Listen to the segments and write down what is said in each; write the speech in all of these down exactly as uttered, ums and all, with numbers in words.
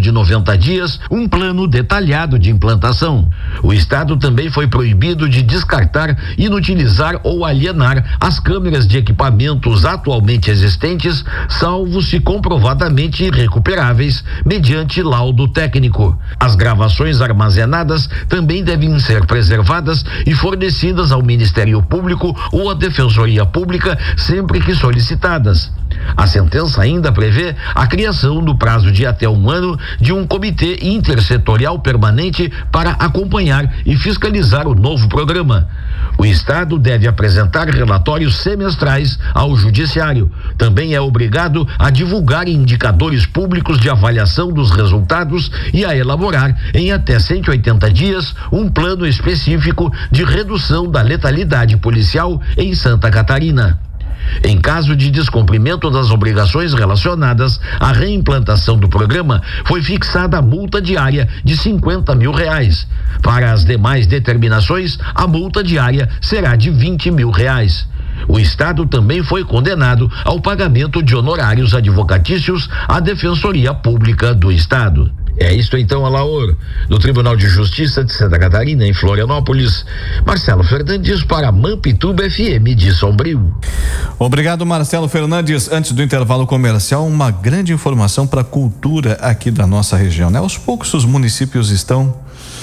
de noventa dias, um plano detalhado de implantação. O Estado também foi proibido de descartar, inutilizar ou alienar as câmeras de equipamentos atualmente existentes, salvo se comprovadamente irrecuperáveis, mediante laudo técnico. As gravações armazenadas também devem ser preservadas e fornecidas ao Ministério Público ou à Defensoria Pública sempre que solicitadas. A sentença ainda prevê a criação, no prazo de até um ano, de um comitê intersetorial permanente para acompanhar e fiscalizar o novo programa. O Estado deve apresentar relatórios semestrais ao Judiciário. Também é obrigado a divulgar indicadores públicos de avaliação dos resultados e a elaborar, em até cento e oitenta dias, um plano específico de redução da letalidade policial em Santa Catarina. Em caso de descumprimento das obrigações relacionadas à reimplantação do programa, foi fixada a multa diária de cinquenta mil reais. Para as demais determinações, a multa diária será de vinte mil reais. O Estado também foi condenado ao pagamento de honorários advocatícios à Defensoria Pública do Estado. É isto então, Alaor, do Tribunal de Justiça de Santa Catarina, em Florianópolis. Marcelo Fernandes para Mampituba F M de Sombrio. Obrigado, Marcelo Fernandes. Antes do intervalo comercial, uma grande informação para a cultura aqui da nossa região, né? Aos poucos os municípios estão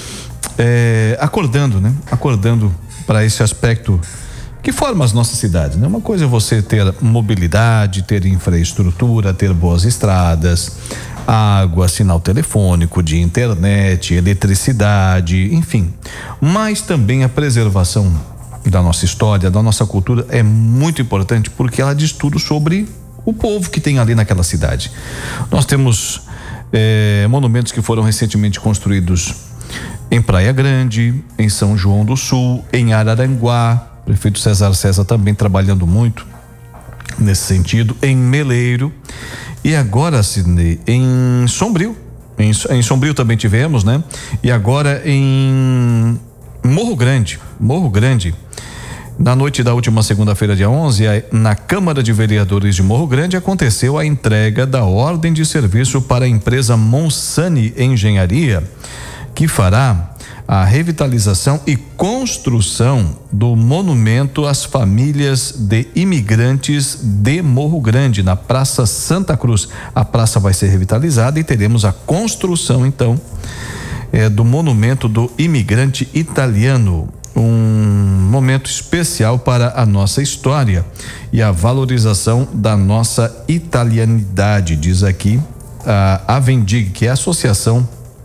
é, acordando, né? Acordando para esse aspecto que forma as nossas cidades, né? Uma coisa é você ter mobilidade, ter infraestrutura, ter boas estradas, água, sinal telefônico, de internet, eletricidade, enfim. Mas também a preservação da nossa história, da nossa cultura é muito importante, porque ela diz tudo sobre o povo que tem ali naquela cidade. Nós temos eh, monumentos que foram recentemente construídos em Praia Grande, em São João do Sul, em Araranguá. O prefeito César César também trabalhando muito nesse sentido, em Meleiro. E agora, Sidney, em Sombrio, em, em Sombrio também tivemos, né? E agora em Morro Grande, Morro Grande, na noite da última segunda-feira, dia onze, na Câmara de Vereadores de Morro Grande, aconteceu a entrega da ordem de serviço para a empresa Monsani Engenharia, que fará a revitalização e construção do monumento às famílias de imigrantes de Morro Grande, na Praça Santa Cruz. A praça vai ser revitalizada e teremos a construção, então, é, do monumento do imigrante italiano. Um momento especial para a nossa história e a valorização da nossa italianidade, diz aqui a Avendig, que é a Associação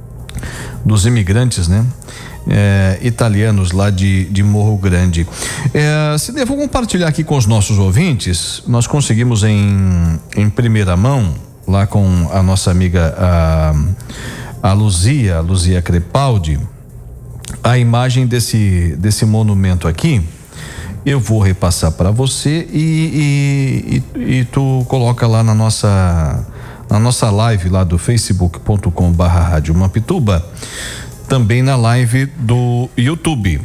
dos Imigrantes, né? É, italianos lá de, de Morro Grande. É, se devo compartilhar aqui com os nossos ouvintes, nós conseguimos em, em primeira mão, lá com a nossa amiga a, a Luzia, a Luzia Crepaldi, a imagem desse, desse monumento aqui. Eu vou repassar para você e, e, e, e tu coloca lá na nossa na nossa live lá do facebook ponto com barra rádio Mampituba, também na live do YouTube,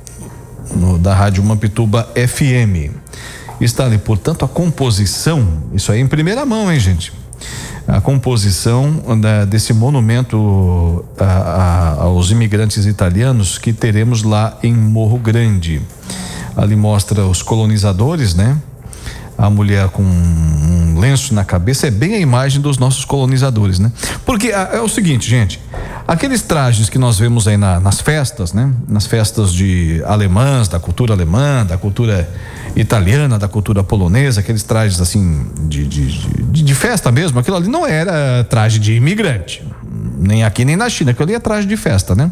no, da Rádio Mampituba F M. Está ali, portanto, a composição, isso aí em primeira mão, hein, gente? A composição da, desse monumento a, a, aos imigrantes italianos que teremos lá em Morro Grande. Ali mostra os colonizadores, né? A mulher com um lenço na cabeça, é bem a imagem dos nossos colonizadores, né? Porque a, é o seguinte, gente, aqueles trajes que nós vemos aí na, nas festas, né? Nas festas de alemãs, da cultura alemã, da cultura italiana, da cultura polonesa, aqueles trajes assim de, de, de, de festa mesmo, aquilo ali não era traje de imigrante, nem aqui nem na China, aquilo ali é traje de festa, né?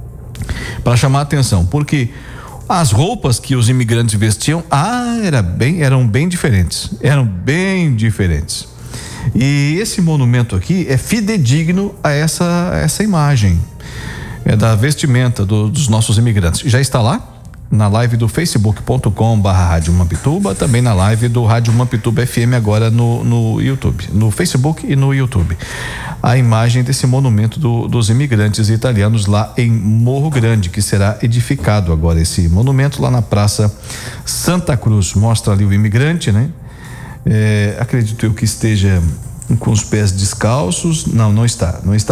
Para chamar a atenção, porque as roupas que os imigrantes vestiam, ah, era bem, eram bem diferentes, eram bem diferentes. E esse monumento aqui é fidedigno a essa, a essa imagem, é da vestimenta do, dos nossos imigrantes. Já está lá na live do facebook ponto com barra rádio Mampituba, também na live do Rádio Mampituba F M agora no, no YouTube, no Facebook e no YouTube. A imagem desse monumento do, dos imigrantes italianos lá em Morro Grande, que será edificado agora esse monumento lá na Praça Santa Cruz. Mostra ali o imigrante, né? É, acredito eu que esteja com os pés descalços. Não, não está, não está.